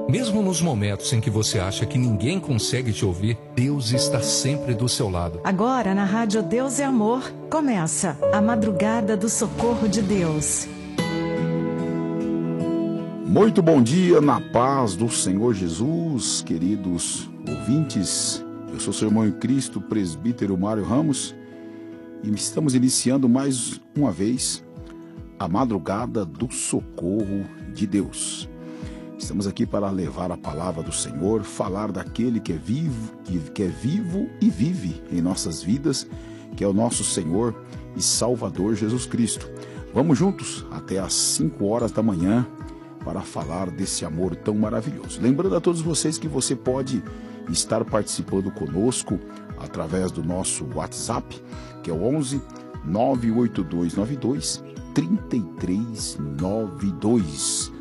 Mesmo nos momentos em que você acha que ninguém consegue te ouvir, Deus está sempre do seu lado. Agora, na Rádio Deus é Amor, começa a Madrugada do Socorro de Deus. Muito bom dia, na paz do Senhor Jesus, queridos ouvintes. Eu sou seu irmão em Cristo, presbítero Mário Ramos, e estamos iniciando mais uma vez a Madrugada do Socorro de Deus. Estamos aqui para levar a palavra do Senhor, falar daquele que é vivo e vive em nossas vidas, que é o nosso Senhor e Salvador Jesus Cristo. Vamos juntos até às 5 horas da manhã para falar desse amor tão maravilhoso. Lembrando a todos vocês que você pode estar participando conosco através do nosso WhatsApp, que é o 11 98292 3392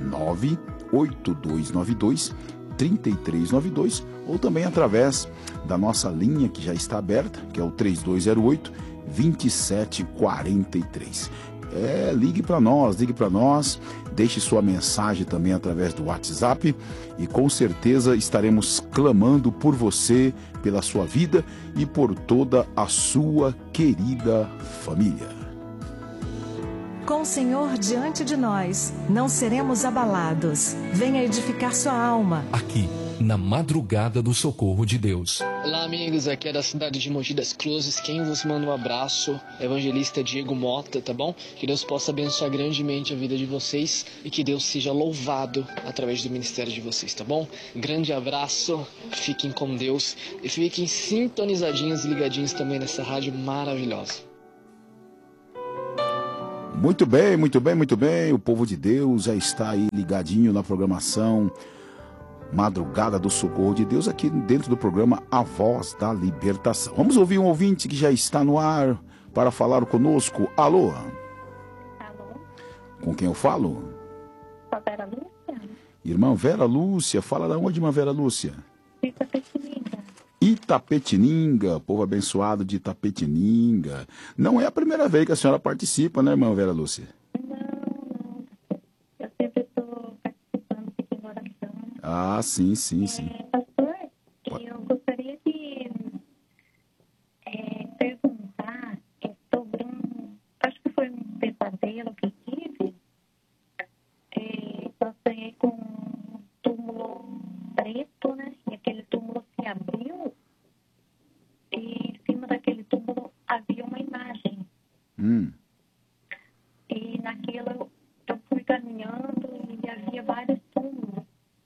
98292 3392, ou também através da nossa linha que já está aberta, que é o 3208 2743. Ligue para nós, deixe sua mensagem também através do WhatsApp e com certeza estaremos clamando por você, pela sua vida e por toda a sua querida família. Com o Senhor diante de nós, não seremos abalados. Venha edificar sua alma. Aqui, na Madrugada do Socorro de Deus. Olá, amigos, aqui é da cidade de Mogi das Cruzes. Quem vos manda um abraço, evangelista Diego Mota, tá bom? Que Deus possa abençoar grandemente a vida de vocês e que Deus seja louvado através do ministério de vocês, tá bom? Grande abraço, fiquem com Deus e fiquem sintonizadinhos e ligadinhos também nessa rádio maravilhosa. Muito bem. O povo de Deus já está aí ligadinho na programação Madrugada do Socorro de Deus, aqui dentro do programa A Voz da Libertação. Vamos ouvir um ouvinte que já está no ar para falar conosco. Alô? Alô? Com quem eu falo? Com a Vera Lúcia. Irmã Vera Lúcia, fala da onde, irmã Vera Lúcia? Itapetininga. Itapetininga, povo abençoado de Itapetininga. Não é a primeira vez que a senhora participa, né, irmã Vera Lúcia? Não. Eu sempre estou participando de oração. Ah, sim. Pastor, eu gostaria de perguntar sobre acho que foi um pesadelo que tive. Eu sonhei com um túmulo preto, né? E aquele túmulo se abriu e em cima daquele túmulo havia uma imagem. E naquilo eu fui caminhando e havia vários túmulos.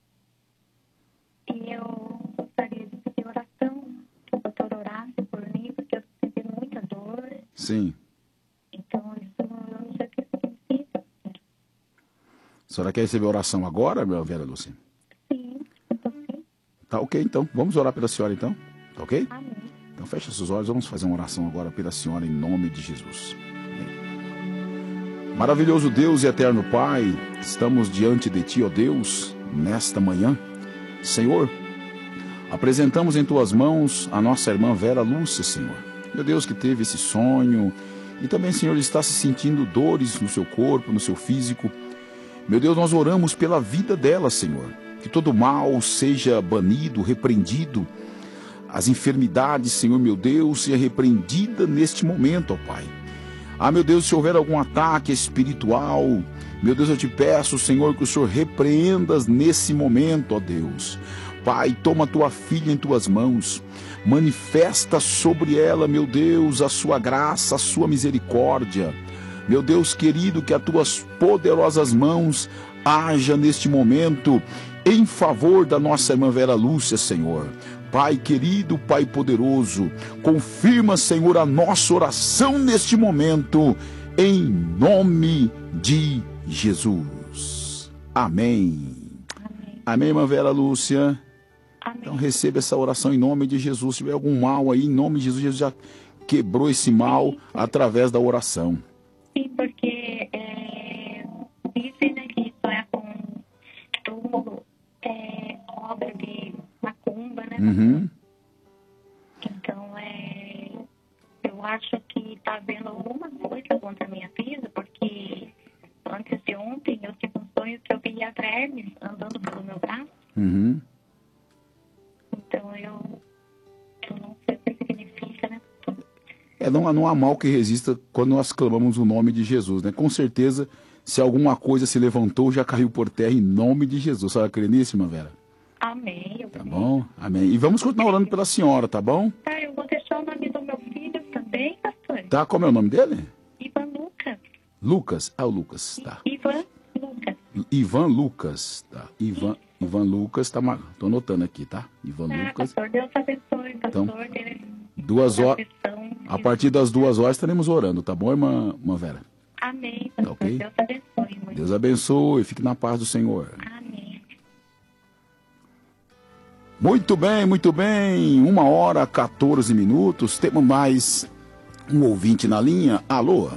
E eu gostaria de pedir oração, que o doutor orasse por mim, porque eu estou sentindo muita dor. Sim. Então, isso eu não sei o que significa. A senhora quer receber oração agora, irmã Vera Lúcia? Sim, eu estou sim. Tá ok, então. Vamos orar pela senhora, então? Tá ok? Amém. Então fecha seus olhos, vamos fazer uma oração agora pela senhora em nome de Jesus. Amém. Maravilhoso Deus e eterno Pai, estamos diante de Ti, ó Deus, nesta manhã. Senhor, apresentamos em Tuas mãos a nossa irmã Vera Lúcia, Senhor. Meu Deus, que teve esse sonho e também, Senhor, está se sentindo dores no seu corpo, no seu físico. Meu Deus, nós oramos pela vida dela, Senhor. Que todo mal seja banido, repreendido. As enfermidades, Senhor, meu Deus, seja repreendida neste momento, ó Pai. Ah, meu Deus, se houver algum ataque espiritual, meu Deus, eu te peço, Senhor, que o Senhor repreendas nesse momento, ó Deus. Pai, toma tua filha em tuas mãos, manifesta sobre ela, meu Deus, a sua graça, a sua misericórdia. Meu Deus querido, que as tuas poderosas mãos haja neste momento em favor da nossa irmã Vera Lúcia, Senhor. Pai querido, Pai poderoso, confirma, Senhor, a nossa oração neste momento, em nome de Jesus. Amém. Amém, irmã Vera Lúcia. Amém. Então receba essa oração em nome de Jesus. Se tiver algum mal aí, em nome de Jesus, Jesus já quebrou esse mal através da oração. Sim, porque dizem, né, que isso é com túmulo, obra de macumba, né? Uhum. Então, eu acho que está havendo alguma coisa contra a minha vida, porque antes de ontem eu tive um sonho que eu via vermes andando pelo meu braço. Uhum. Então eu não sei o que significa, né? Não há mal que resista quando nós clamamos o nome de Jesus, né? Com certeza, se alguma coisa se levantou, já caiu por terra em nome de Jesus. Só crê nisso, irmã Vera? Amém. Tá bom? Amém. E vamos continuar orando pela senhora, tá bom? Tá, eu vou deixar o nome do meu filho também, pastor. Tá, como é o nome dele? Ivan Lucas. Lucas. Ah, o Lucas, tá. Ivan Lucas. Ivan Lucas, tá. Ivan Lucas, tá, tô anotando aqui, tá? Ivan Lucas. Pastor, Deus abençoe, pastor. Então, 2 horas, a partir das 2 horas estaremos orando, tá bom, irmã Vera? Amém, pastor. Ok? Deus abençoe muito. Deus abençoe, fique na paz do Senhor. Amém. Muito bem, muito bem. 1h14. Temos mais um ouvinte na linha. Alô?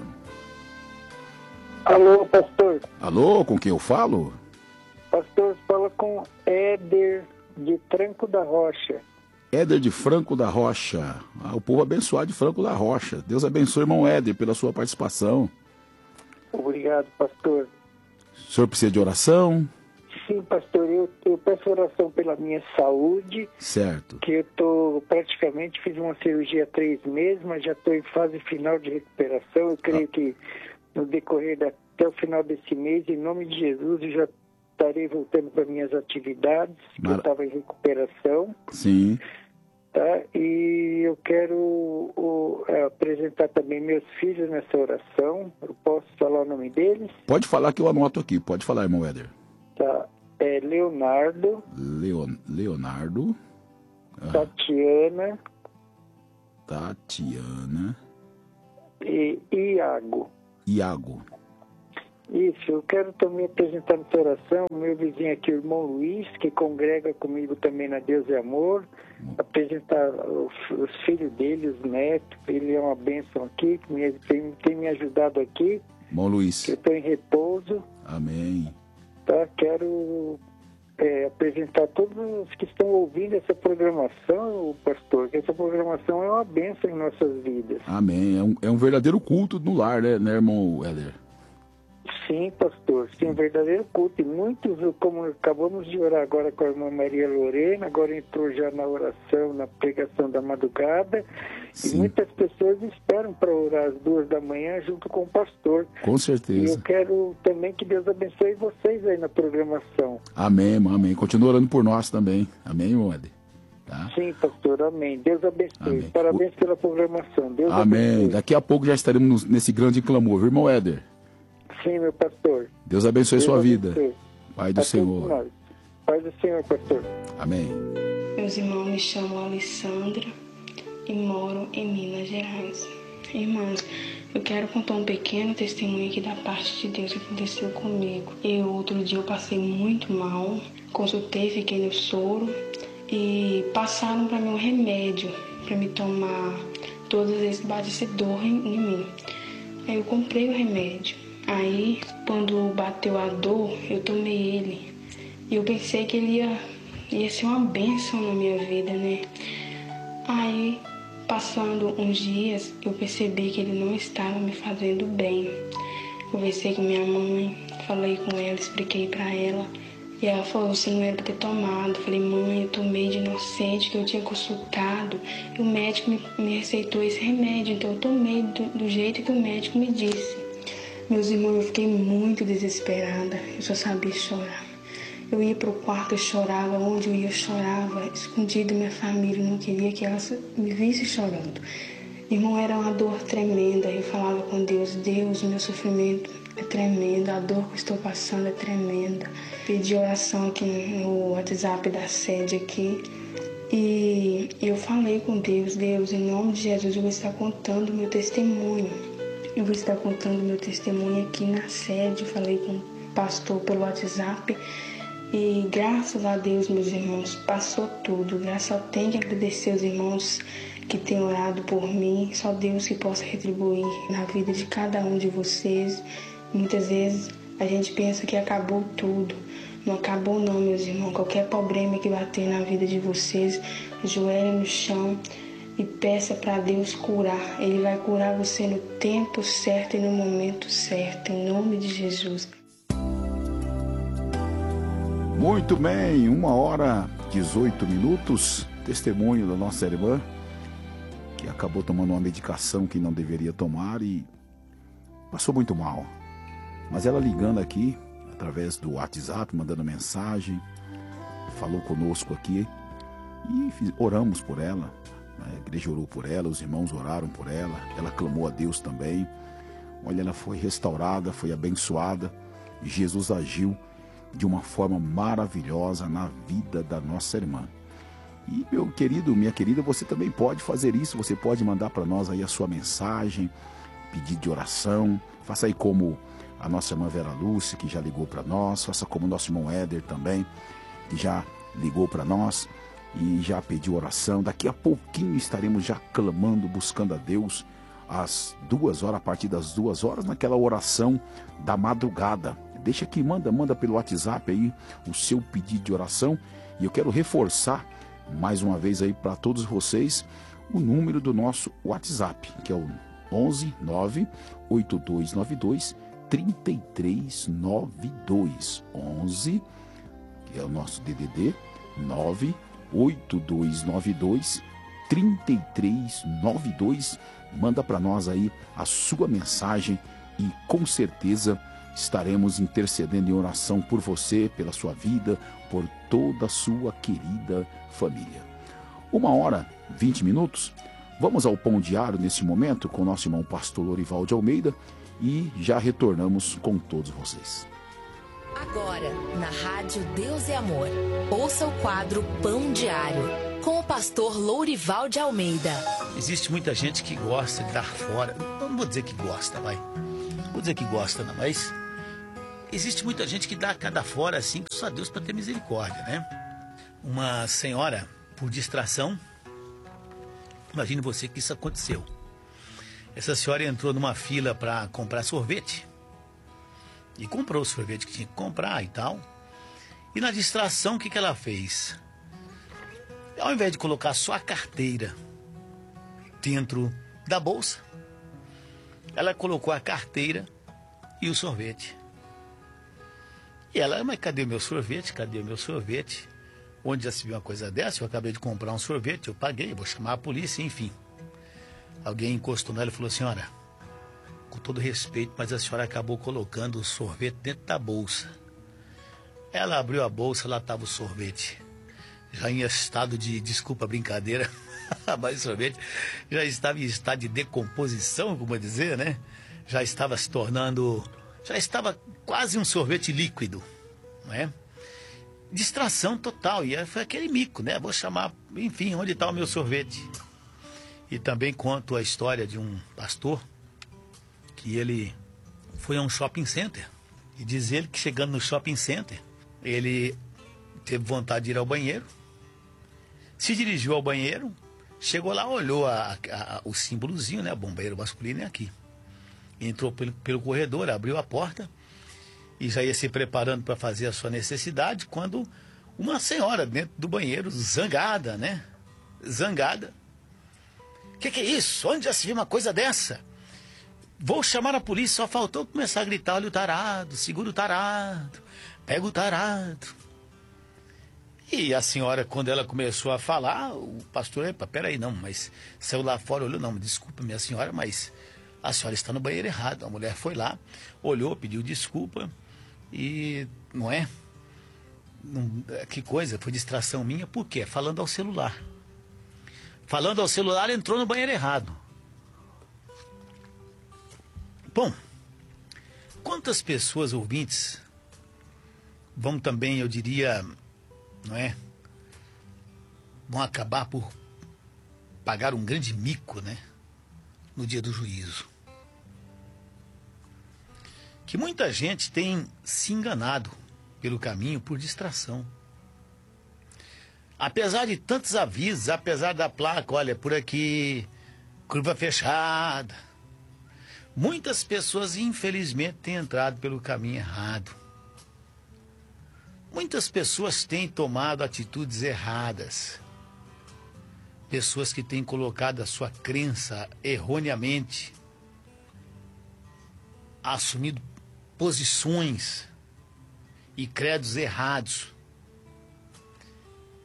Alô, pastor. Alô, com quem eu falo? Pastor, fala com Éder de Franco da Rocha. Éder de Franco da Rocha. O povo abençoado de Franco da Rocha. Deus abençoe, irmão Éder, pela sua participação. Obrigado, pastor. O senhor precisa de oração? Sim, pastor, eu peço oração pela minha saúde. Certo. Que eu praticamente fiz uma cirurgia há 3 meses, mas já estou em fase final de recuperação. Eu creio que no decorrer até o final desse mês, em nome de Jesus, eu já estarei voltando para minhas atividades, que eu estava em recuperação. Sim. Tá? E eu quero apresentar também meus filhos nessa oração. Eu posso falar o nome deles? Pode falar que eu anoto aqui. Pode falar, irmão Éder. Tá. É Leonardo. Leonardo. Tatiana. E Iago. Isso, eu quero também apresentar nessa oração o meu vizinho aqui, o irmão Luiz, que congrega comigo também na Deus e Amor. Apresentar os filhos dele, os netos. Ele é uma bênção aqui, que tem me ajudado aqui. Irmão Luiz. Que eu estou em repouso. Amém. Tá? Quero apresentar todos os que estão ouvindo essa programação, pastor, que essa programação é uma bênção em nossas vidas. Amém. É um verdadeiro culto no lar, né, irmão Éder? Sim, pastor, sim, um verdadeiro culto. E muitos, como acabamos de orar agora com a irmã Maria Lorena, agora entrou já na oração, na pregação da madrugada. Sim. E muitas pessoas esperam para orar às 2 da manhã junto com o pastor. Com certeza. E eu quero também que Deus abençoe vocês aí na programação. Amém, amém. Continua orando por nós também. Amém, irmão Éder? Tá? Sim, pastor, amém. Deus abençoe. Amém. Parabéns pela programação. Deus amém. Abençoe. Daqui a pouco já estaremos nesse grande clamor, viu, irmão Éder? Sim, meu pastor. Deus abençoe sua vida. Abençoe. Pai do Senhor. Pai do Senhor, pastor. Amém. Meus irmãos, me chamo Alessandra e moro em Minas Gerais. Irmãos, eu quero contar um pequeno testemunho aqui da parte de Deus que aconteceu comigo. Outro dia eu passei muito mal, consultei, fiquei no soro e passaram para mim um remédio para me tomar todas as vezes que batesse dor em mim. Aí eu comprei o remédio. Aí, quando bateu a dor, eu tomei ele. E eu pensei que ele ia ser uma bênção na minha vida, né? Aí, passando uns dias, eu percebi que ele não estava me fazendo bem. Conversei com minha mãe, falei com ela, expliquei pra ela. E ela falou, você não era pra ter tomado. Eu falei, mãe, eu tomei de inocente, que eu tinha consultado. E o médico me receitou esse remédio, então eu tomei do jeito que o médico me disse. Meus irmãos, eu fiquei muito desesperada, eu só sabia chorar. Eu ia pro quarto, eu chorava, onde eu ia eu chorava, escondido da minha família, não queria que ela me visse chorando. Irmão, era uma dor tremenda, eu falava com Deus, Deus, meu sofrimento é tremendo, a dor que eu estou passando é tremenda. Pedi oração aqui no WhatsApp da sede aqui. E eu falei com Deus, Deus, em nome de Jesus, eu vou estar contando o meu testemunho. Eu vou estar contando meu testemunho aqui na sede. Falei com o pastor pelo WhatsApp. E graças a Deus, meus irmãos, passou tudo. Só tenho que agradecer os irmãos que têm orado por mim. Só Deus que possa retribuir na vida de cada um de vocês. Muitas vezes a gente pensa que acabou tudo. Não acabou não, meus irmãos. Qualquer problema que bater na vida de vocês, ajoelhe no chão e peça para Deus curar. Ele vai curar você no tempo certo e no momento certo, em nome de Jesus. Muito bem, 1h18. Testemunho da nossa irmã, que acabou tomando uma medicação que não deveria tomar e passou muito mal. Mas ela ligando aqui, através do WhatsApp, mandando mensagem, falou conosco aqui e oramos por ela. A igreja orou por ela, os irmãos oraram por ela, ela clamou a Deus também. Olha, ela foi restaurada, foi abençoada. E Jesus agiu de uma forma maravilhosa na vida da nossa irmã. E meu querido, minha querida, você também pode fazer isso. Você pode mandar para nós aí a sua mensagem, pedido de oração. Faça aí como a nossa irmã Vera Lúcia, que já ligou para nós. Faça como o nosso irmão Éder também, que já ligou para nós e já pediu oração. Daqui a pouquinho estaremos já clamando, buscando a Deus às 2h, a partir das 2h, naquela oração da madrugada. Deixa aqui, manda pelo WhatsApp aí o seu pedido de oração. E eu quero reforçar mais uma vez aí para todos vocês o número do nosso WhatsApp, que é o 11 9 8292 3392. 11, que é o nosso DDD, 9 8292 3392. Manda para nós aí a sua mensagem e com certeza estaremos intercedendo em oração por você, pela sua vida, por toda a sua querida família. 1h20. Vamos ao Pão Diário nesse momento com o nosso irmão pastor Lorival de Almeida e já retornamos com todos vocês. Agora, na Rádio Deus é Amor, ouça o quadro Pão Diário, com o pastor Lorival de Almeida. Existe muita gente que gosta de dar fora, não vou dizer que gosta, vou dizer que gosta, não, mas existe muita gente que dá cada fora assim, que só Deus para ter misericórdia, né? Uma senhora, por distração, imagine você que isso aconteceu. Essa senhora entrou numa fila para comprar sorvete e comprou o sorvete que tinha que comprar e tal. E na distração, o que ela fez? Ao invés de colocar só a carteira dentro da bolsa, ela colocou a carteira e o sorvete. E ela, mas cadê o meu sorvete? Cadê o meu sorvete? Onde já se viu uma coisa dessa? Eu acabei de comprar um sorvete, eu paguei, vou chamar a polícia, enfim. Alguém encostou nela e falou: senhora, com todo respeito, mas a senhora acabou colocando o sorvete dentro da bolsa. Ela abriu a bolsa, lá estava o sorvete. Já em estado de, desculpa a brincadeira, mas o sorvete já estava em estado de decomposição, como dizer, né? Já estava se tornando, já estava quase um sorvete líquido, não é? Distração total, e foi aquele mico, né? Vou chamar, enfim, onde está o meu sorvete? E também conto a história de um pastor que ele foi a um shopping center. E diz ele que chegando no shopping center, ele teve vontade de ir ao banheiro, se dirigiu ao banheiro, chegou lá, olhou o símbolozinho, né? O bombeiro masculino é aqui. Entrou pelo corredor, abriu a porta e já ia se preparando para fazer a sua necessidade, quando uma senhora dentro do banheiro, zangada, né? Zangada. Que é isso? Onde já se viu uma coisa dessa? Vou chamar a polícia, só faltou começar a gritar: olha o tarado, segura o tarado, pega o tarado. E a senhora, quando ela começou a falar, o pastor: epa, peraí, não, mas saiu lá fora, olhou: não, desculpa minha senhora, mas a senhora está no banheiro errado. A mulher foi lá, olhou, pediu desculpa e, não é? Que coisa, foi distração minha, por quê? Falando ao celular. Falando ao celular, entrou no banheiro errado. Bom, quantas pessoas ouvintes vão também, eu diria, não é? Vão acabar por pagar um grande mico, né? No dia do juízo. Que muita gente tem se enganado pelo caminho por distração. Apesar de tantos avisos, apesar da placa, olha, por aqui, curva fechada, muitas pessoas, infelizmente, têm entrado pelo caminho errado. Muitas pessoas têm tomado atitudes erradas. Pessoas que têm colocado a sua crença erroneamente, assumido posições e credos errados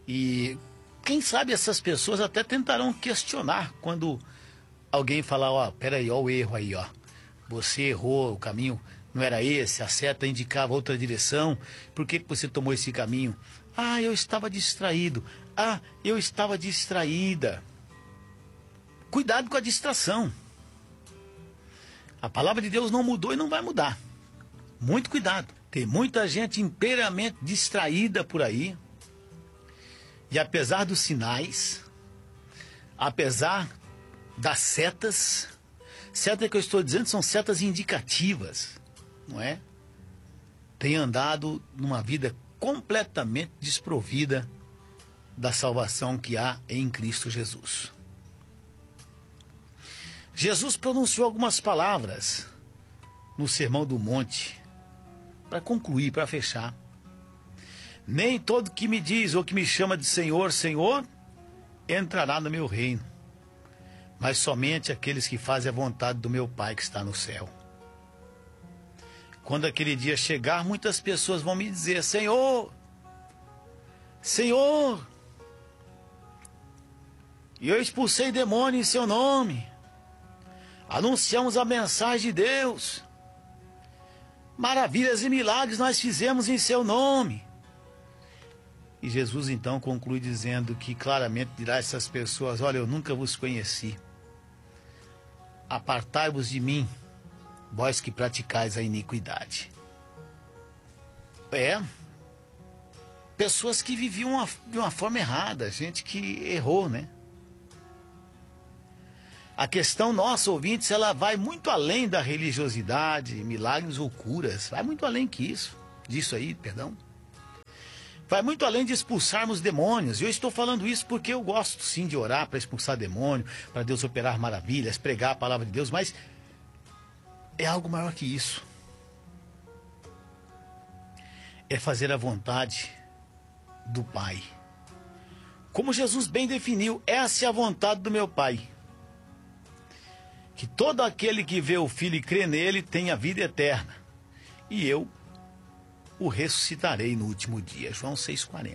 E quem sabe essas pessoas até tentarão questionar quando alguém falar, ó, peraí, ó o erro aí, ó. Você errou, o caminho não era esse, a seta indicava outra direção, por que você tomou esse caminho? Ah, eu estava distraído. Ah, eu estava distraída. Cuidado com a distração. A palavra de Deus não mudou e não vai mudar. Muito cuidado. Tem muita gente inteiramente distraída por aí. E apesar dos sinais, apesar das setas, seta que eu estou dizendo são setas indicativas, não é? Tem andado numa vida completamente desprovida da salvação que há em Cristo Jesus. Jesus pronunciou algumas palavras no Sermão do Monte, para concluir, para fechar. Nem todo que me diz ou que me chama de Senhor, Senhor, entrará no meu reino, mas somente aqueles que fazem a vontade do meu Pai que está no céu. Quando aquele dia chegar, muitas pessoas vão me dizer, Senhor, Senhor, e eu expulsei demônio em seu nome, anunciamos a mensagem de Deus, maravilhas e milagres nós fizemos em seu nome. E Jesus então conclui dizendo que claramente dirá a essas pessoas, olha, eu nunca vos conheci. Apartai-vos de mim, vós que praticais a iniquidade. Pessoas que viviam de uma forma errada, gente que errou, né? A questão nossa, ouvintes, ela vai muito além da religiosidade, milagres ou curas. Vai muito além disso aí, perdão. Vai muito além de expulsarmos demônios. Eu estou falando isso porque eu gosto sim de orar para expulsar demônio, para Deus operar maravilhas, pregar a palavra de Deus, mas é algo maior que isso. É fazer a vontade do Pai. Como Jesus bem definiu, essa é a vontade do meu Pai. Que todo aquele que vê o Filho e crê nele tenha vida eterna. E eu o ressuscitarei no último dia. João 6,40.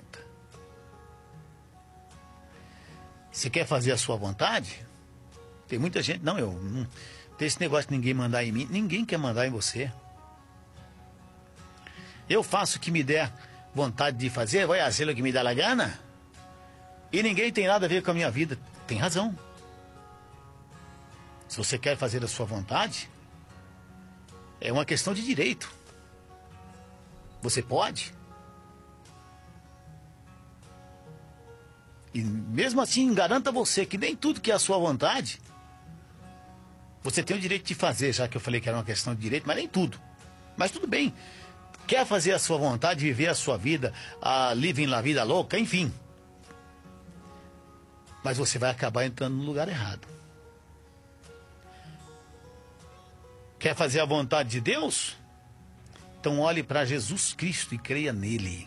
Você quer fazer a sua vontade? Tem muita gente, não tem esse negócio de ninguém mandar em mim. Ninguém quer mandar em você. Eu faço o que me der vontade de fazer, vai fazer o que me dá a gana. E ninguém tem nada a ver com a minha vida. Tem razão. Se você quer fazer a sua vontade, é uma questão de direito. Você pode. E mesmo assim, garanta você que nem tudo que é a sua vontade, você tem o direito de fazer, já que eu falei que era uma questão de direito, mas nem tudo. Mas tudo bem. Quer fazer a sua vontade, viver a sua vida, living la vida louca, enfim. Mas você vai acabar entrando no lugar errado. Quer fazer a vontade de Deus? Então olhe para Jesus Cristo e creia nele.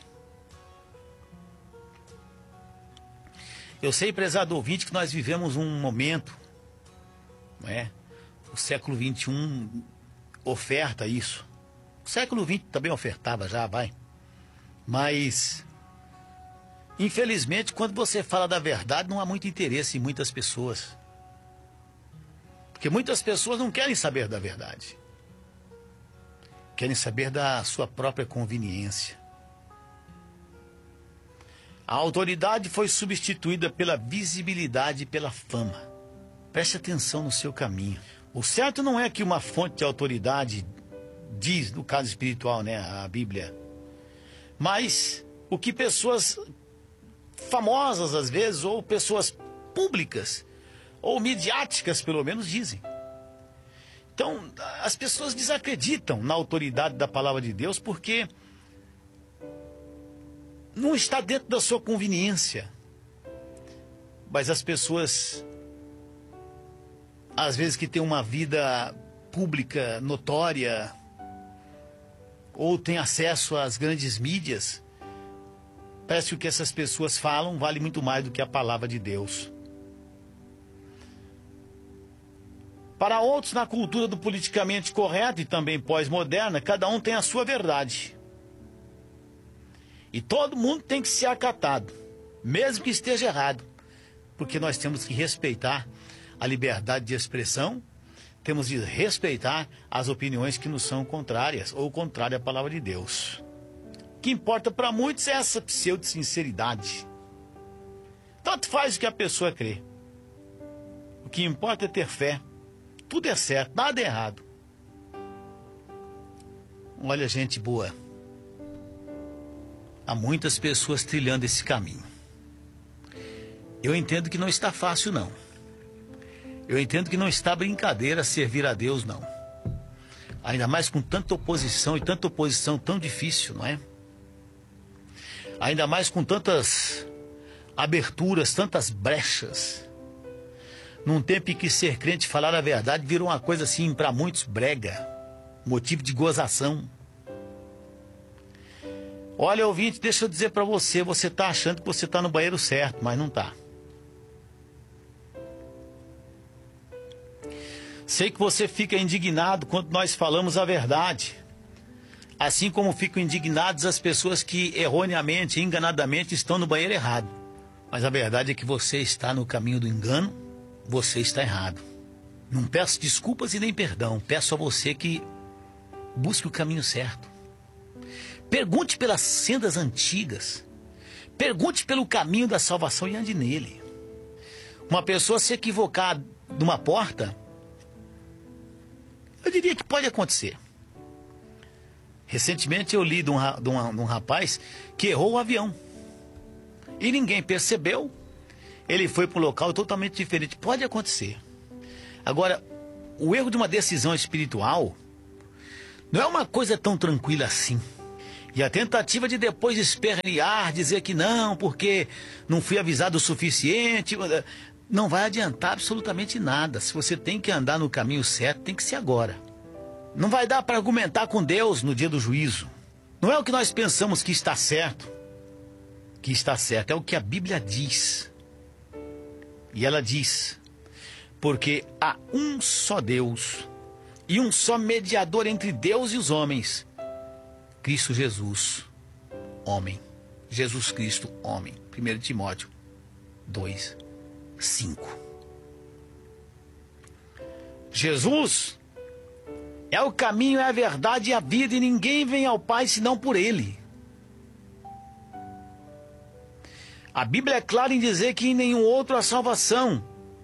Eu sei, prezado ouvinte, que nós vivemos um momento, não é? O século XXI oferta isso. O século XX também ofertava já, vai. Mas, infelizmente, quando você fala da verdade, não há muito interesse em muitas pessoas. Porque muitas pessoas não querem saber da verdade. Querem saber da sua própria conveniência. A autoridade foi substituída pela visibilidade e pela fama. Preste atenção no seu caminho. O certo não é que uma fonte de autoridade diz, no caso espiritual, né, a Bíblia, mas o que pessoas famosas às vezes, ou pessoas públicas, ou midiáticas pelo menos, dizem. Então, as pessoas desacreditam na autoridade da palavra de Deus porque não está dentro da sua conveniência. Mas as pessoas, às vezes que têm uma vida pública notória, ou têm acesso às grandes mídias, parece que o que essas pessoas falam vale muito mais do que a palavra de Deus. Para outros, na cultura do politicamente correto e também pós-moderna, cada um tem a sua verdade. E todo mundo tem que ser acatado, mesmo que esteja errado, porque nós temos que respeitar a liberdade de expressão, temos de respeitar as opiniões que nos são contrárias ou contrárias à palavra de Deus. O que importa para muitos é essa pseudo-sinceridade. Tanto faz o que a pessoa crê. O que importa é ter fé. Tudo é certo, nada é errado. Olha, gente boa, há muitas pessoas trilhando esse caminho. Eu entendo que não está fácil, não. Eu entendo que não está brincadeira servir a Deus, não. Ainda mais com tanta oposição, e tanta oposição tão difícil, não é? Ainda mais com tantas aberturas, tantas brechas. Num tempo em que ser crente, falar a verdade, virou uma coisa assim, para muitos, brega. Motivo de gozação. Olha, ouvinte, deixa eu dizer para você, você está achando que você está no banheiro certo, mas não está. Sei que você fica indignado quando nós falamos a verdade. Assim como ficam indignados as pessoas que erroneamente, enganadamente estão no banheiro errado. Mas a verdade é que você está no caminho do engano, você está errado. Não peço desculpas e nem perdão, peço a você que busque o caminho certo. Pergunte pelas sendas antigas. Pergunte pelo caminho da salvação e ande nele. Uma pessoa se equivocar numa porta, eu diria que pode acontecer. Recentemente eu li de um rapaz que errou o avião. E ninguém percebeu. Ele foi para um local totalmente diferente. Pode acontecer. Agora, o erro de uma decisão espiritual não é uma coisa tão tranquila assim. E a tentativa de depois espernear, dizer que não, porque não fui avisado o suficiente, não vai adiantar absolutamente nada. Se você tem que andar no caminho certo, tem que ser agora. Não vai dar para argumentar com Deus no dia do juízo. Não é o que nós pensamos que está certo. Que está certo, é o que a Bíblia diz. E ela diz, porque há um só Deus e um só mediador entre Deus e os homens, Cristo Jesus, homem. Jesus Cristo, homem. 1 Timóteo 2, 5. Jesus é o caminho, é a verdade e a vida, e ninguém vem ao Pai senão por Ele. A Bíblia é clara em dizer que em nenhum outro há salvação,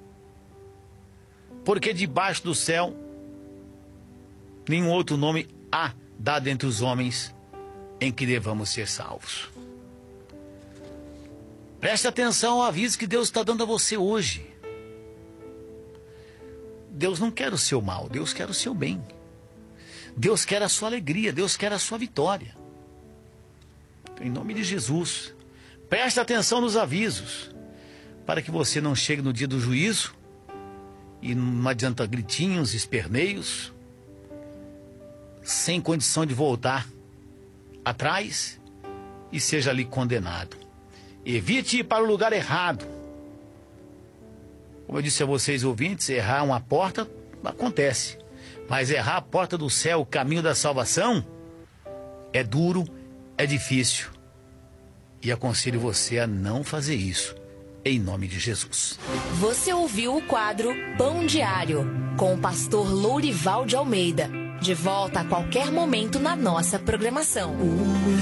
porque debaixo do céu nenhum outro nome há dado entre os homens em que devamos ser salvos. Preste atenção ao aviso que Deus está dando a você hoje. Deus não quer o seu mal, Deus quer o seu bem. Deus quer a sua alegria, Deus quer a sua vitória. Em nome de Jesus, preste atenção nos avisos, para que você não chegue no dia do juízo e não adianta gritinhos, esperneios, sem condição de voltar atrás e seja ali condenado. Evite ir para o lugar errado. Como eu disse a vocês, ouvintes, errar uma porta acontece, mas errar a porta do céu, o caminho da salvação, é duro, é difícil. E aconselho você a não fazer isso, em nome de Jesus. Você ouviu o quadro Pão Diário, com o pastor Lourival de Almeida. De volta a qualquer momento na nossa programação.